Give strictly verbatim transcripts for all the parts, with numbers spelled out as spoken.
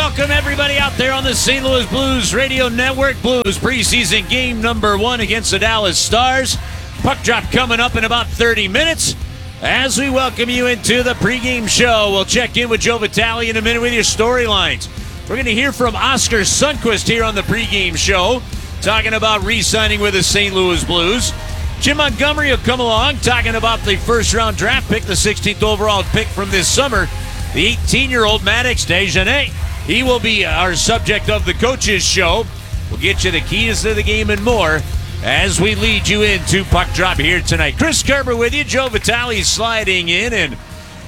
welcome everybody out there on the Saint Louis Blues Radio Network. Blues preseason game number one against the Dallas Stars. Puck drop coming up in about thirty minutes. As we welcome you into the pregame show, we'll check in with Joe Vitale in a minute with your storylines. We're going to hear from Oskar Sundqvist here on the pregame show, talking about re-signing with the Saint Louis Blues. Jim Montgomery will come along, talking about the first-round draft pick, the sixteenth overall pick from this summer, the eighteen-year-old Maddox Dejanay. He will be our subject of the coaches show. We'll get you the keys to the game and more as we lead you into Puck Drop here tonight. Chris Kerber with you. Joe Vitale sliding in. And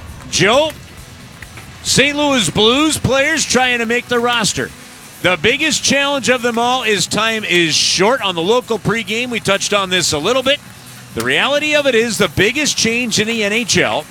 Joe, Saint Louis Blues players trying to make the roster. The biggest challenge of them all is time is short. On the local pregame, we touched on this a little bit. The reality of it is the biggest change in the N H L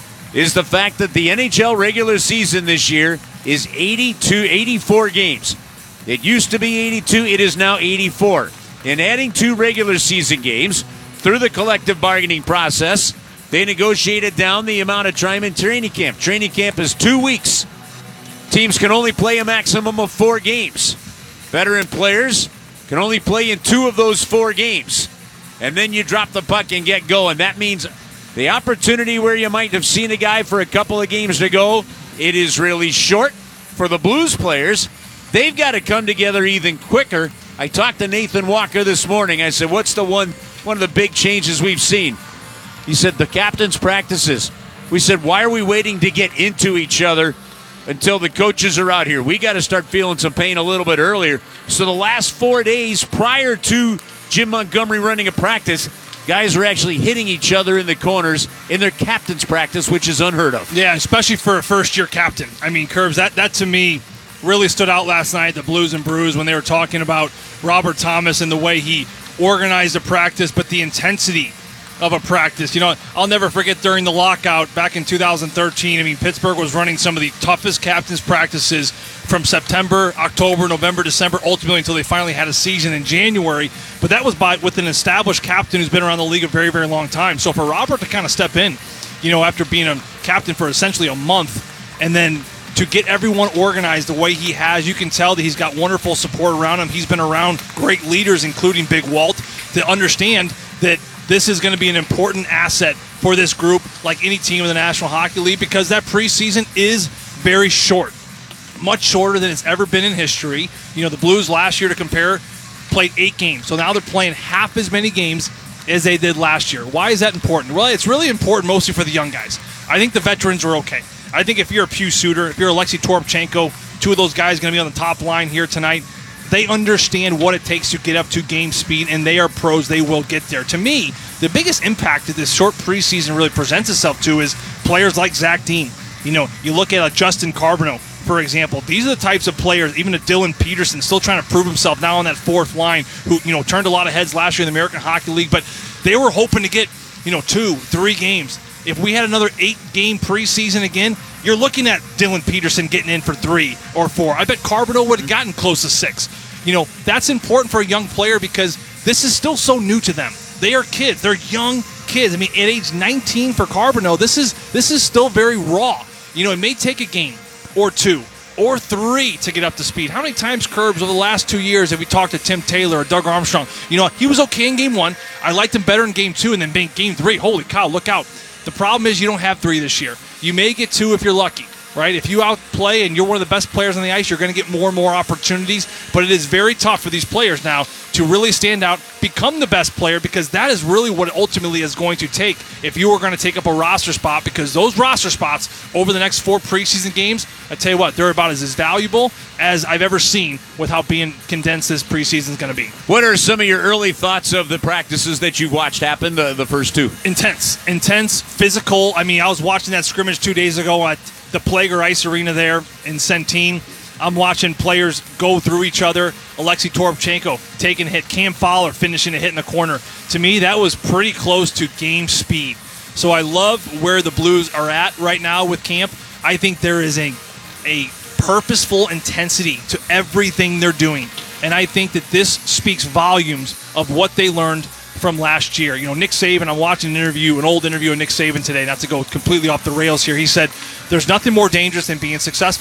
is the fact that the N H L regular season this year is eighty-two, eighty-four games. It used to be eighty-two, it is now eighty-four. In adding two regular season games through the collective bargaining process, they negotiated down the amount of time in training camp. Training camp is two weeks. Teams can only play a maximum of four games. Veteran players can only play in two of those four games. And then you drop the puck and get going. That means the opportunity where you might have seen a guy for a couple of games to go, it is really short. For the Blues players, they've got to come together even quicker. I talked to Nathan Walker this morning. I said, what's the one, one of the big changes we've seen? He said, the captain's practices. We said, why are we waiting to get into each other until the coaches are out here? We got to start feeling some pain a little bit earlier. So the last four days prior to Jim Montgomery running a practice, guys are actually hitting each other in the corners in their captain's practice, which is unheard of. Yeah, especially for a first-year captain. I mean, Curbs, that, that to me really stood out last night, the Blues and Brews, when they were talking about Robert Thomas and the way he organized a practice, but the intensity of a practice. You know, I'll never forget during the lockout back in two thousand thirteen, I mean, Pittsburgh was running some of the toughest captain's practices from September, October, November, December, ultimately until they finally had a season in January. But that was by with an established captain who's been around the league a very, very long time. So for Robert to kind of step in, you know, after being a captain for essentially a month, and then to get everyone organized the way he has, you can tell that he's got wonderful support around him. He's been around great leaders, including Big Walt, to understand that this is going to be an important asset for this group, like any team in the National Hockey League, because that preseason is very short, much shorter than it's ever been in history. You know, the Blues last year, to compare, played eight games. So now they're playing half as many games as they did last year. Why is that important? Well, it's really important mostly for the young guys. I think the veterans are okay. I think if you're a Pius Suter, if you're Alexei Toropchenko, two of those guys going to be on the top line here tonight, they understand what it takes to get up to game speed, and they are pros. They will get there. To me, the biggest impact that this short preseason really presents itself to is players like Zach Dean. You know, you look at a Justin Carbonneau, for example. These are the types of players, even a Dylan Peterson, still trying to prove himself now on that fourth line, who, you know, turned a lot of heads last year in the American Hockey League, but they were hoping to get, you know, two, three games. If we had another eight-game preseason again, you're looking at Dylan Peterson getting in for three or four. I bet Carbonneau would have gotten close to six. You know, that's important for a young player because this is still so new to them. They are kids. They're young kids. I mean, at age nineteen for Carbonneau, this is this is still very raw. You know, it may take a game or two or three to get up to speed. How many times, Curbs, over the last two years have we talked to Tim Taylor or Doug Armstrong? You know, he was okay in game one. I liked him better in game two, and then game three, holy cow, look out. The problem is you don't have three this year. You may get two if you're lucky, right? If you outplay and you're one of the best players on the ice, you're going to get more and more opportunities. But it is very tough for these players now to really stand out, become the best player, because that is really what it ultimately is going to take if you are going to take up a roster spot, because those roster spots over the next four preseason games, I tell you what, they're about as, as valuable as I've ever seen with how being condensed this preseason is going to be. What are some of your early thoughts of the practices that you've watched happen, the, the first two? Intense. Intense, physical. I mean, I was watching that scrimmage two days ago at the Plager Ice Arena there in Centene. I'm watching players go through each other. Alexei Toropchenko taking a hit. Cam Fowler finishing a hit in the corner. To me, that was pretty close to game speed. So I love where the Blues are at right now with camp. I think there is a, a purposeful intensity to everything they're doing. And I think that this speaks volumes of what they learned from last year. You know, Nick Saban, I'm watching an interview, an old interview of Nick Saban today, not to go completely off the rails here. He said, there's nothing more dangerous than being successful.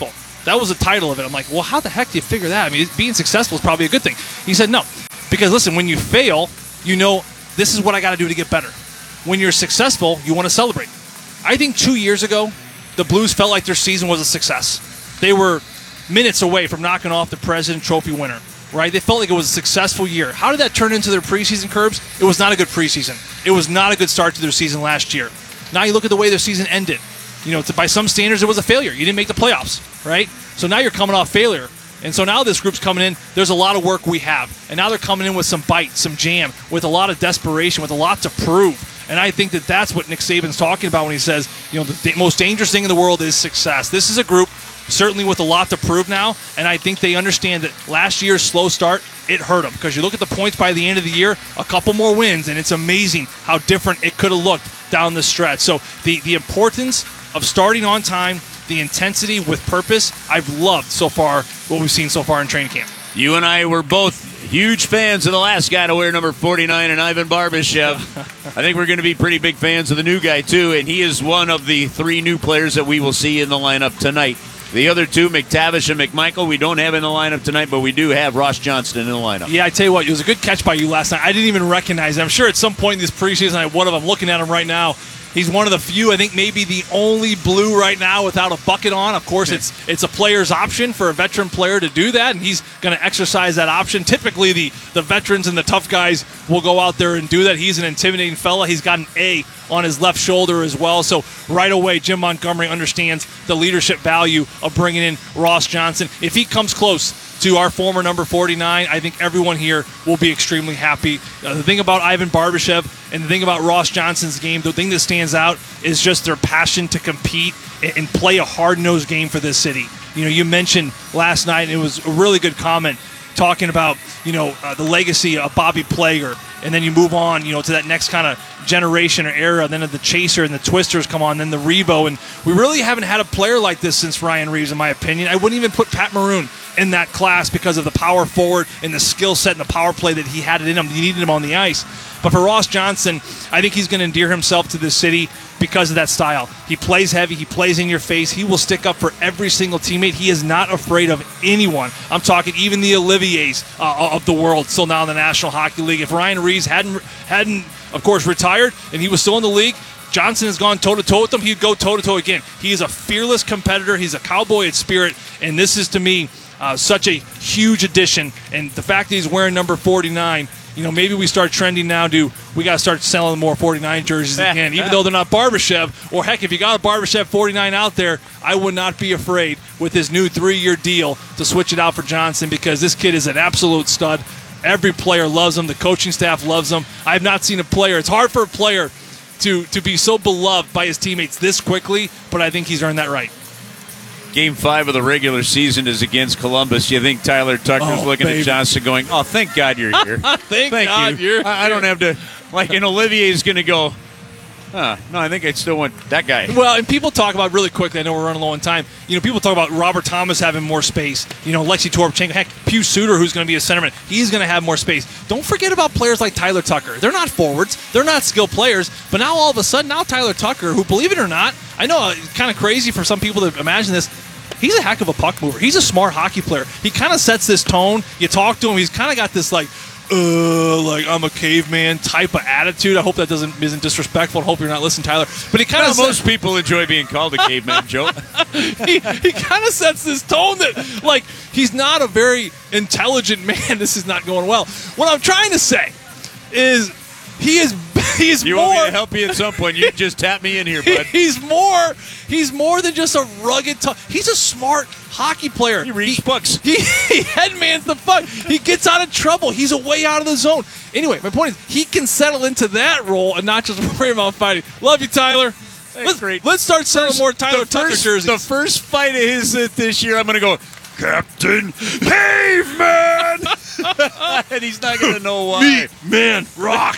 That was the title of it. I'm like, well, how the heck do you figure that? I mean, being successful is probably a good thing. He said, no. Because, listen, when you fail, you know, this is what I got to do to get better. When you're successful, you want to celebrate. I think two years ago, the Blues felt like their season was a success. They were minutes away from knocking off the President Trophy winner, right? They felt like it was a successful year. How did that turn into their preseason, Curbs? It was not a good preseason. It was not a good start to their season last year. Now you look at the way their season ended. You know, to, by some standards, it was a failure. You didn't make the playoffs, right? So now you're coming off failure. And so now this group's coming in. There's a lot of work we have. And now they're coming in with some bite, some jam, with a lot of desperation, with a lot to prove. And I think that that's what Nick Saban's talking about when he says, you know, the most dangerous thing in the world is success. This is a group certainly with a lot to prove now, and I think they understand that last year's slow start, it hurt them. Because you look at the points by the end of the year, a couple more wins, and it's amazing how different it could have looked down the stretch. So the, the importance of starting on time, the intensity with purpose, I've loved so far what we've seen so far in training camp. You and I were both huge fans of the last guy to wear number forty-nine, and Ivan Barbashev. I think we're going to be pretty big fans of the new guy, too, and he is one of the three new players that we will see in the lineup tonight. The other two, McTavish and McMichael, we don't have in the lineup tonight, but we do have Ross Johnston in the lineup. Yeah, I tell you what, it was a good catch by you last night. I didn't even recognize him. I'm sure at some point in this preseason, I would have. I'm looking at him right now. He's one of the few, I think maybe the only Blue right now without a bucket on. Of course, it's it's a player's option for a veteran player to do that, and he's going to exercise that option. Typically, the, the veterans and the tough guys will go out there and do that. He's an intimidating fella. He's got an A on his left shoulder as well. So right away, Jim Montgomery understands the leadership value of bringing in Ross Johnston. If he comes close to our former number forty-nine, I think everyone here will be extremely happy. Uh, the thing about Ivan Barbashev and the thing about Ross Johnston's game, the thing that stands out is just their passion to compete and, and play a hard-nosed game for this city. You know, you mentioned last night, and it was a really good comment, talking about, you know, uh, the legacy of Bobby Plager, and then you move on, you know, to that next kind of generation or era, then the Chaser and the Twisters come on, then the Rebo, and we really haven't had a player like this since Ryan Reeves, in my opinion. I wouldn't even put Pat Maroon in that class because of the power forward and the skill set and the power play that he had it in him. He needed him on the ice. But for Ross Johnston, I think he's going to endear himself to this city because of that style. He plays heavy. He plays in your face. He will stick up for every single teammate. He is not afraid of anyone. I'm talking even the Oliviers uh, of the world still now in the National Hockey League. If Ryan Reeves hadn't, hadn't, of course, retired and he was still in the league, Johnson has gone toe-to-toe with him. He'd go toe-to-toe again. He is a fearless competitor. He's a cowboy at spirit, and this is, to me, uh, such a huge addition. And the fact that he's wearing number forty-nine, you know, maybe we start trending now to we got to start selling more forty-nine jerseys again, even though they're not Barbashev. Or, heck, if you got a Barbashev forty-nine out there, I would not be afraid with his new three-year deal to switch it out for Johnson, because this kid is an absolute stud. Every player loves him. The coaching staff loves him. I have not seen a player. It's hard for a player to, to be so beloved by his teammates this quickly, but I think he's earned that right. Game five of the regular season is against Columbus. You think Tyler Tucker's Oh, looking baby. at Johnson going, oh, thank God you're here. Thank, Thank God you. you're I, I don't have to, like, and Olivier's going to go, huh, no, I think I still want that guy. Well, and people talk about, really quickly, I know we're running low on time, you know, people talk about Robert Thomas having more space, you know, Lexi Toropchenko, heck, Pew Suter, who's going to be a centerman, he's going to have more space. Don't forget about players like Tyler Tucker. They're not forwards, they're not skilled players, but now all of a sudden, now Tyler Tucker, who, believe it or not, I know it's kind of crazy for some people to imagine this, he's a heck of a puck mover. He's a smart hockey player. He kind of sets this tone. You talk to him, he's kind of got this, like, uh, like I'm a caveman type of attitude. I hope that doesn't isn't disrespectful. I hope you're not listening, Tyler. But he kind of Well, most people enjoy being called a caveman, Joe. he, he kind of sets this tone that, like, he's not a very intelligent man. This is not going well. What I'm trying to say is he is he is You more. want me to help you at some point? You can just tap me in here, bud. He's more. He's more than just a rugged. T- he's a smart hockey player. He reads books. He, he headmans the puck. He gets out of trouble. He's a way out of the zone. Anyway, my point is he can settle into that role and not just worry about fighting. Love you, Tyler. Let's, great. let's start selling more Tyler the Tucker first, jerseys. The first fight of his uh, this year, I'm going to go, Captain Caveman! And he's not going to know why. Me, man, rock.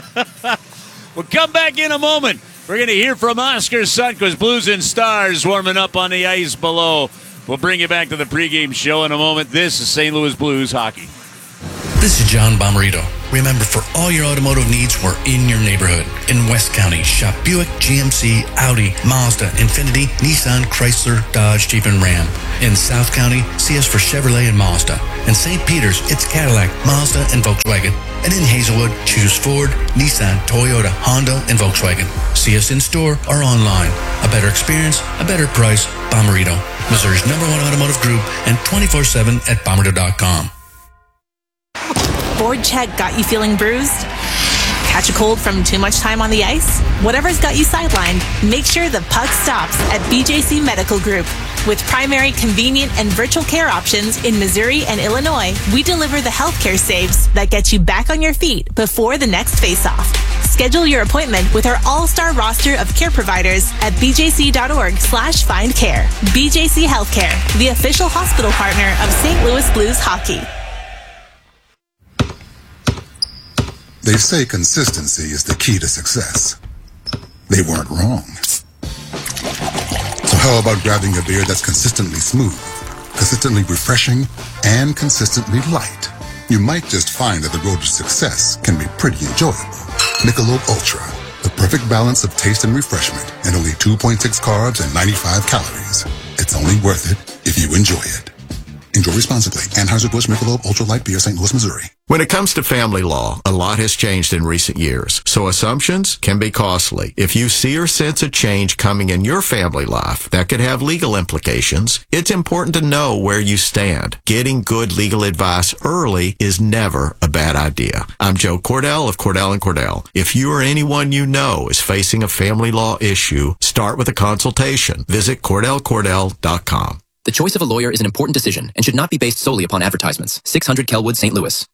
We'll come back in a moment. We're going to hear from Oscar Sundquist, Blues and Stars warming up on the ice below. We'll bring you back to the pregame show in a moment. This is Saint Louis Blues hockey. This is John Bomarito. Remember, for all your automotive needs, we're in your neighborhood. In West County, shop Buick, G M C, Audi, Mazda, Infiniti, Nissan, Chrysler, Dodge, Jeep, and Ram. In South County, see us for Chevrolet and Mazda. In Saint Peters, it's Cadillac, Mazda, and Volkswagen. And in Hazelwood, choose Ford, Nissan, Toyota, Honda, and Volkswagen. See us in store or online. A better experience, a better price. Bomarito, Missouri's number one automotive group, and twenty-four seven at bomarito dot com. Board check got you feeling bruised? Catch a cold from too much time on the ice? Whatever's got you sidelined, make sure the puck stops at B J C Medical Group. With primary, convenient, and virtual care options in Missouri and Illinois, we deliver the healthcare saves that get you back on your feet before the next face-off. Schedule your appointment with our all-star roster of care providers at bjc.org slash find care. B J C Healthcare, the official hospital partner of Saint Louis Blues Hockey. They say consistency is the key to success. They weren't wrong. So how about grabbing a beer that's consistently smooth, consistently refreshing, and consistently light? You might just find that the road to success can be pretty enjoyable. Michelob Ultra, the perfect balance of taste and refreshment, and only two point six carbs and ninety-five calories. It's only worth it if you enjoy it. Enjoy responsibly. Anheuser-Busch Michelob Ultra Light Beer, Saint Louis, Missouri. When it comes to family law, a lot has changed in recent years, so assumptions can be costly. If you see or sense a change coming in your family life that could have legal implications, it's important to know where you stand. Getting good legal advice early is never a bad idea. I'm Joe Cordell of Cordell and Cordell. If you or anyone you know is facing a family law issue, start with a consultation. Visit cordell cordell dot com. The choice of a lawyer is an important decision and should not be based solely upon advertisements. six hundred Kelwood, Saint Louis.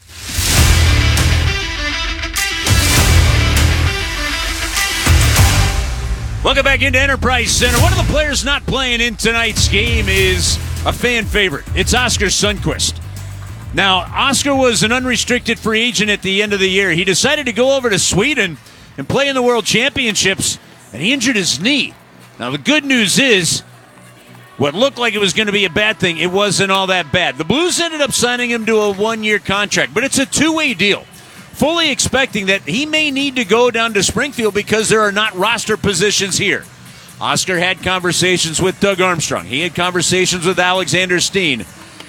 Welcome back into Enterprise Center. One of the players not playing in tonight's game is a fan favorite. It's Oskar Sundqvist. Now, Oskar was an unrestricted free agent at the end of the year. He decided to go over to Sweden and play in the World Championships, and he injured his knee. Now, the good news is, what looked like it was going to be a bad thing, it wasn't all that bad. The Blues ended up signing him to a one-year contract, but it's a two-way deal, fully expecting that he may need to go down to Springfield because there are not roster positions here. Oskar had conversations with Doug Armstrong. He had conversations with Alexander Steen.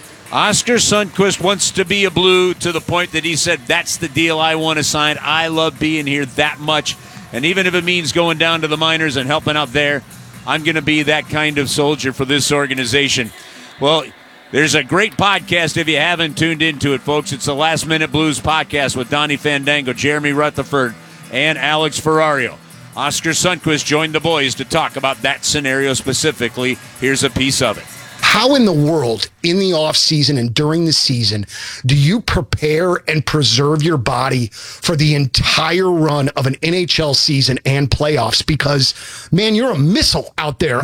Oskar Sundqvist wants to be a Blue to the point that he said, that's the deal I want to sign. I love being here that much, and even if it means going down to the minors and helping out there, I'm going to be that kind of soldier for this organization. Well, there's a great podcast if you haven't tuned into it, folks. It's the Last Minute Blues podcast with Donnie Fandango, Jeremy Rutherford, and Alex Ferrario. Oskar Sundqvist joined the boys to talk about that scenario specifically. Here's a piece of it. How in the world, in the off season and during the season, do you prepare and preserve your body for the entire run of an N H L season and playoffs? Because, man, you're a missile out there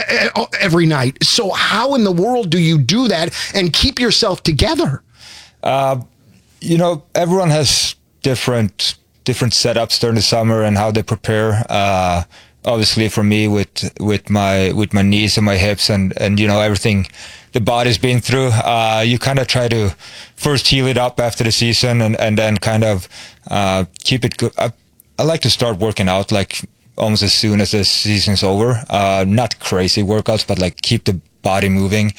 every night. So how in the world do you do that and keep yourself together? Uh, you know, everyone has different different setups during the summer and how they prepare. Uh, Obviously, for me, with with my with my knees and my hips and, and you know everything the body's been through, uh, you kind of try to first heal it up after the season and, and then kind of uh, keep it good. I, I like to start working out like almost as soon as the season's over. Uh, not crazy workouts, but like keep the body moving.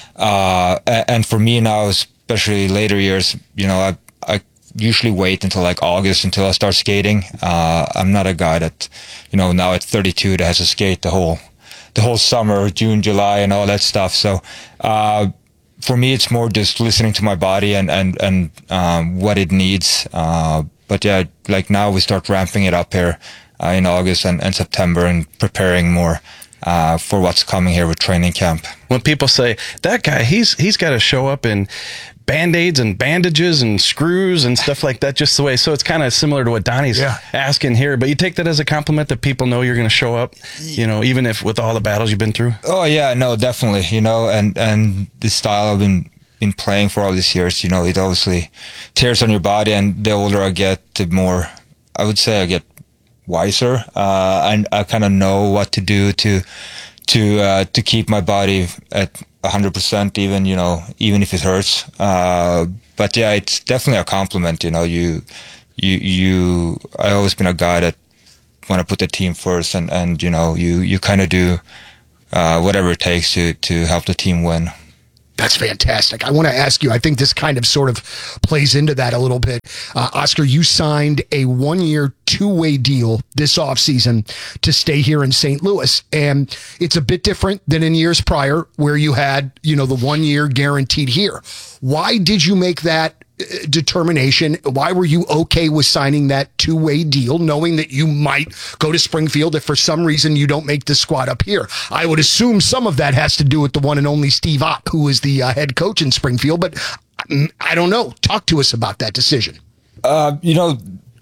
Uh, and for me now, especially later years, you know, I I. usually wait until like August until I start skating. Uh, I'm not a guy that, you know, now at thirty-two that has to skate the whole, the whole summer, June, July and all that stuff. So, uh, for me, it's more just listening to my body and, and, and, um, what it needs. Uh, but yeah, like now we start ramping it up here, uh, in August and, and September and preparing more, uh, for what's coming here with training camp. When people say that guy, he's, he's got to show up in Band-Aids and bandages and screws and stuff like that, just the way. So it's kind of similar to what Donnie's yeah. asking here, but you take that as a compliment that people know you're going to show up, you know, even if with all the battles you've been through. Oh yeah, no, definitely. You know, and, and the style I've been, been playing for all these years, you know, it obviously tears on your body, and the older I get, the more, I would say I get wiser. Uh, and I kind of know what to do to, to uh, to keep my body at one hundred percent, even you know, even if it hurts. Uh, but yeah, it's definitely a compliment. You know, you you you. I always been a guy that want to put the team first, and and you know, you you kind of do uh, whatever it takes to to help the team win. That's fantastic. I want to ask you, I think this kind of sort of plays into that a little bit. Uh, Oscar, you signed a one-year, two-way deal this offseason to stay here in Saint Louis. And it's a bit different than in years prior where you had, you know, the one year guaranteed here. Why did you make that determination? Why were you okay with signing that two-way deal, knowing that you might go to Springfield if for some reason you don't make the squad up here? I would assume some of that has to do with the one and only Steve Ott, who is the uh, head coach in Springfield, but I don't know. Talk to us about that decision. Uh, you know,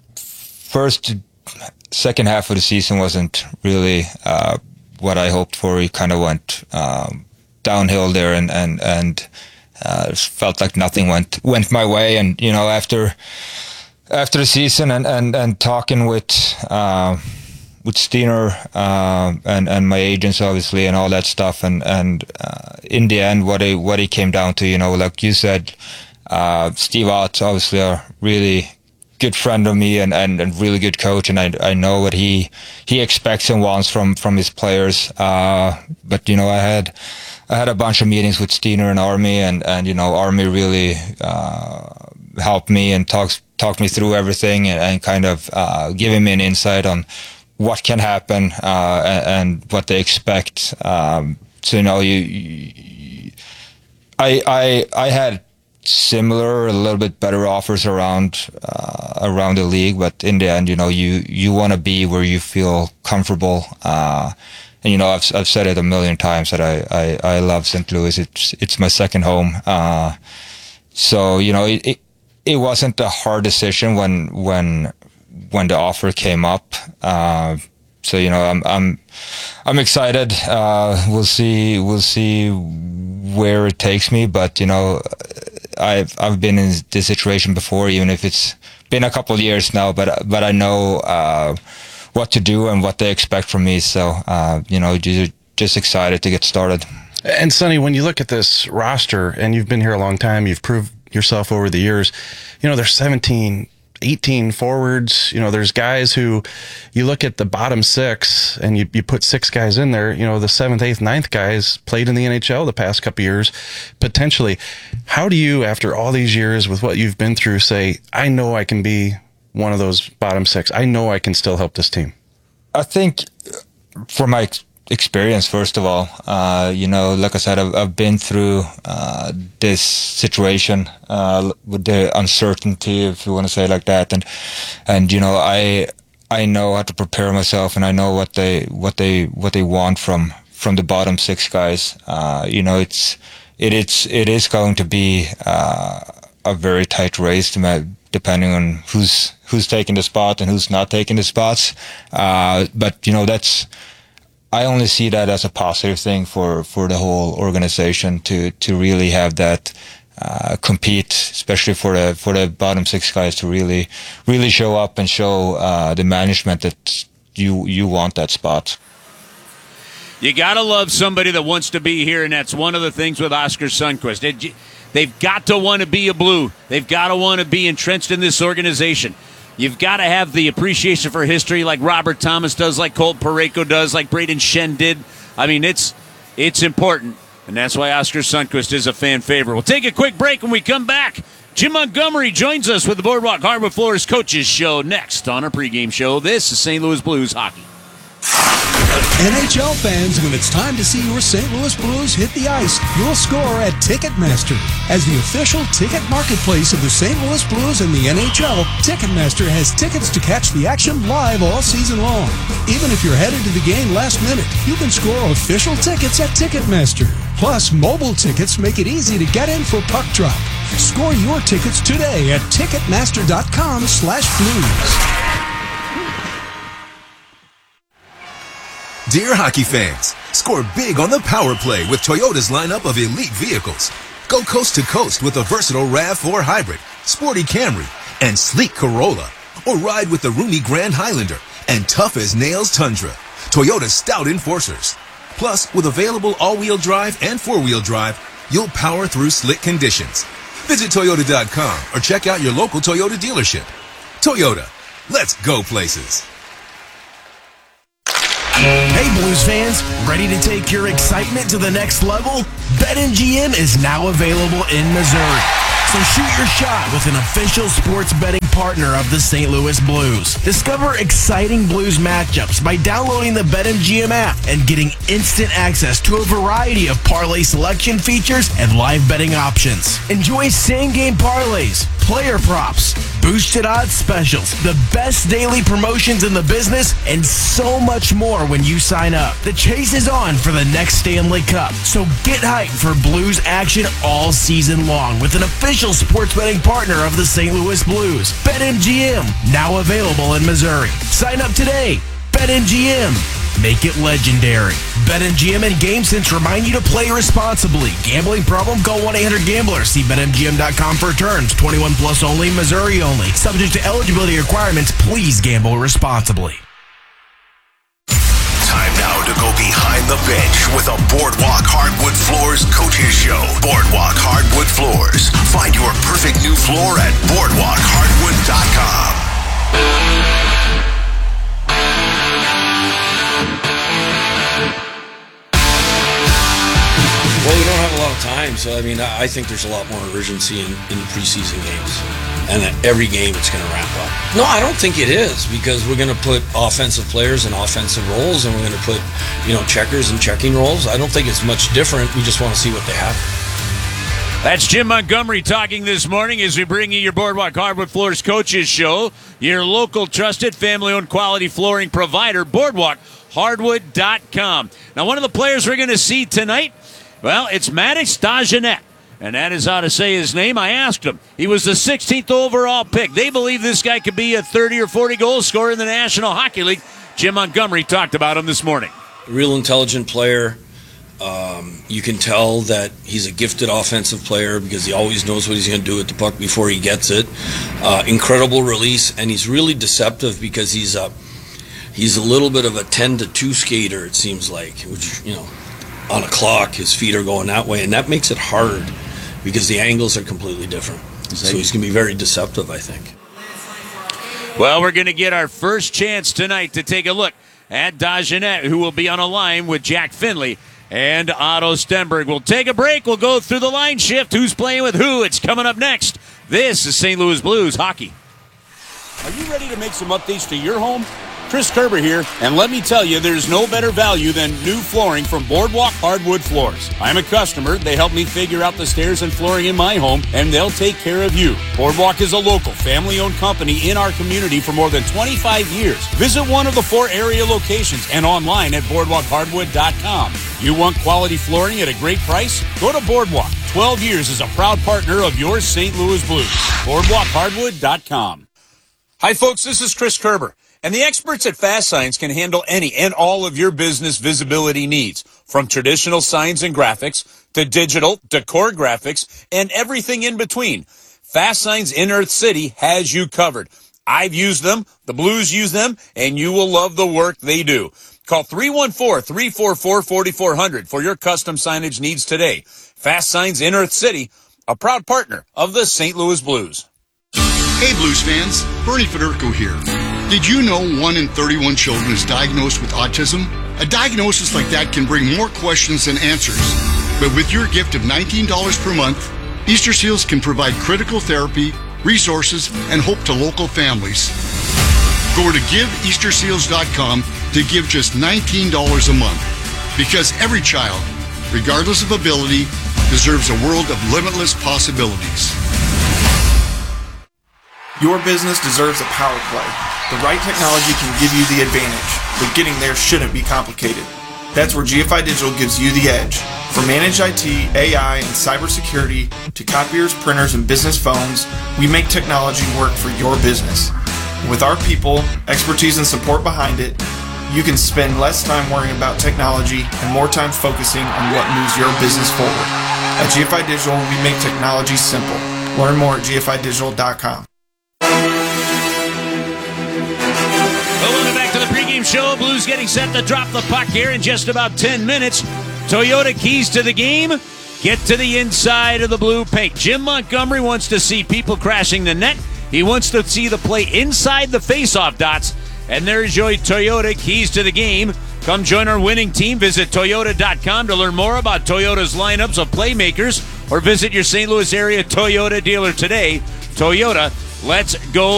first, second half of the season wasn't really uh, what I hoped for. We kind of went um, downhill there, and and and Uh, felt like nothing went went my way, and you know, after after the season and and, and talking with uh, with Steiner uh, and and my agents, obviously, and all that stuff, and and uh, in the end, what he what he came down to, you know, like you said, uh, Steve Ott, obviously a really good friend of me and, and, and really good coach, and I I know what he he expects and wants from from his players. Uh, but you know, I had. I had a bunch of meetings with Steiner and Army, and, and you know, Army really uh, helped me and talked talked me through everything, and, and kind of uh, giving me an insight on what can happen uh, and, and what they expect. Um, so you know, you, you, I I I had similar, a little bit better offers around uh, around the league, but in the end, you know, you you want to be where you feel comfortable. Uh, And, you know, I've I've said it a million times that I, I, I love Saint Louis. It's it's my second home. Uh, so, you know, it, it it wasn't a hard decision when when when the offer came up. Uh, so, you know, I'm I'm I'm excited. Uh, we'll see we'll see where it takes me. But, you know, I've I've been in this situation before, even if it's been a couple of years now. But but I know. Uh, what to do and what they expect from me. So, uh, you know, just excited to get started. And Sonny, when you look at this roster, and you've been here a long time, you've proved yourself over the years, you know, there's seventeen, eighteen forwards. You know, there's guys who, you look at the bottom six and you, you put six guys in there, you know, the seventh, eighth, ninth guys played in the N H L the past couple of years, potentially. How do you, after all these years with what you've been through, say, I know I can be one of those bottom six. I know I can still help this team? I think for my experience, first of all, uh, you know, like I said, I've, I've been through uh, this situation uh, with the uncertainty, if you want to say it like that. And, and, you know, I, I know how to prepare myself, and I know what they, what they, what they want from, from the bottom six guys. Uh, you know, it's, it, it's, it is going to be uh, a very tight race to make, depending on who's who's taking the spot and who's not taking the spots. Uh, but, you know, that's, I only see that as a positive thing for, for the whole organization to, to really have that uh, compete, especially for the, for the bottom six guys to really, really show up and show uh, the management that you, you want that spot. You got to love somebody that wants to be here, and that's one of the things with Oskar Sundqvist. It, They've got to want to be a Blue. They've got to want to be entrenched in this organization. You've got to have the appreciation for history like Robert Thomas does, like Colt Parayko does, like Braden Shen did. I mean, it's it's important, and that's why Oskar Sundqvist is a fan favorite. We'll take a quick break. When we come back, Jim Montgomery joins us with the Boardwalk Harbor Floors Coaches Show next on our pregame show. This is Saint Louis Blues Hockey. N H L fans, when it's time to see your Saint Louis Blues hit the ice, you'll score at Ticketmaster. As the official ticket marketplace of the Saint Louis Blues and the N H L, Ticketmaster has tickets to catch the action live all season long. Even if you're headed to the game last minute, you can score official tickets at Ticketmaster. Plus, mobile tickets make it easy to get in for puck drop. Score your tickets today at Ticketmaster.com slash blues. Dear hockey fans, score big on the power play with Toyota's lineup of elite vehicles. Go coast to coast with the versatile RAV four Hybrid, sporty Camry, and sleek Corolla. Or ride with the roomy Grand Highlander and tough as nails Tundra, Toyota's stout enforcers. Plus, with available all-wheel drive and four-wheel drive, you'll power through slick conditions. Visit Toyota dot com or check out your local Toyota dealership. Toyota, let's go places. Hey Blues fans, ready to take your excitement to the next level? BetMGM is now available in Missouri. So shoot your shot with an official sports betting partner of the Saint Louis Blues. Discover exciting Blues matchups by downloading the BetMGM app and getting instant access to a variety of parlay selection features and live betting options. Enjoy same-game parlays, player props, boosted odds specials, the best daily promotions in the business, and so much more when you sign up. The chase is on for the next Stanley Cup, so get hyped for Blues action all season long with an official sports betting partner of the Saint Louis Blues. BetMGM, now available in Missouri. Sign up today. BetMGM. Make it legendary. BetMGM and GameSense remind you to play responsibly. Gambling problem? Call one eight hundred gambler. See Bet M G M dot com for terms. twenty-one plus only, Missouri only. Subject to eligibility requirements. Please gamble responsibly. Time now to go behind the bench with a Boardwalk Hardwood Floors Coaches Show. Boardwalk Hardwood Floors. Find your perfect new floor at boardwalk hardwood dot com. Well, we don't have a lot of time, so I mean, I think there's a lot more urgency in, in the preseason games. And at every game, it's going to ramp up. No, I don't think it is, because we're going to put offensive players in offensive roles, and we're going to put, you know, checkers in checking roles. I don't think it's much different. We just want to see what they have. That's Jim Montgomery talking this morning as we bring you your Boardwalk Hardwood Floors Coaches Show, your local trusted family-owned quality flooring provider, boardwalk hardwood dot com. Now, one of the players we're going to see tonight, well, it's Maddox Dagenais. And that is how to say his name. I asked him. He was the sixteenth overall pick. They believe this guy could be a thirty or forty goal scorer in the National Hockey League. Jim Montgomery talked about him this morning. Real intelligent player. Um, you can tell that he's a gifted offensive player because he always knows what he's going to do with the puck before he gets it. Uh, incredible release, and he's really deceptive because he's a, he's a little bit of a ten to two skater, it seems like, which, you know, on a clock, his feet are going that way, and that makes it hard because the angles are completely different. So he's going to be very deceptive, I think. Well, we're going to get our first chance tonight to take a look at Dagenais, who will be on a line with Jack Finley and Otto Stenberg. We'll take a break. We'll go through the line shift. Who's playing with who? It's coming up next. This is Saint Louis Blues Hockey. Are you ready to make some updates to your home? Chris Kerber here, and let me tell you, there's no better value than new flooring from Boardwalk Hardwood Floors. I'm a customer. They help me figure out the stairs and flooring in my home, and they'll take care of you. Boardwalk is a local, family-owned company in our community for more than twenty-five years. Visit one of the four area locations and online at boardwalk hardwood dot com. You want quality flooring at a great price? Go to Boardwalk. twelve years as a proud partner of your Saint Louis Blues. boardwalk hardwood dot com. Hi, folks. This is Chris Kerber. And the experts at Fast Signs can handle any and all of your business visibility needs, from traditional signs and graphics to digital, decor graphics, and everything in between. Fast Signs in Earth City has you covered. I've used them, the Blues use them, and you will love the work they do. Call three one four, three four four, four four zero zero for your custom signage needs today. Fast Signs in Earth City, a proud partner of the Saint Louis Blues. Hey Blues fans, Bernie Federico here. Did you know one in thirty-one children is diagnosed with autism? A diagnosis like that can bring more questions than answers. But with your gift of nineteen dollars per month, Easter Seals can provide critical therapy, resources, and hope to local families. Go to give easter seals dot com to give just nineteen dollars a month. Because every child, regardless of ability, deserves a world of limitless possibilities. Your business deserves a power play. The right technology can give you the advantage, but getting there shouldn't be complicated. That's where G F I Digital gives you the edge. From managed I T, A I, and cybersecurity to copiers, printers, and business phones, we make technology work for your business. With our people, expertise, and support behind it, you can spend less time worrying about technology and more time focusing on what moves your business forward. At G F I Digital, we make technology simple. Learn more at G F I digital dot com. Welcome back to the pregame Pregame show. Blues getting set to drop the puck here in just about ten minutes. Toyota keys to the game. Get to the inside of the blue paint. Jim Montgomery wants to see people crashing the net. He wants to see the play inside the faceoff dots. And there's your Toyota keys to the game. Come join our winning team. Visit Toyota dot com to learn more about Toyota's lineups of playmakers, or visit your Saint Louis area Toyota dealer today. Toyota, let's go.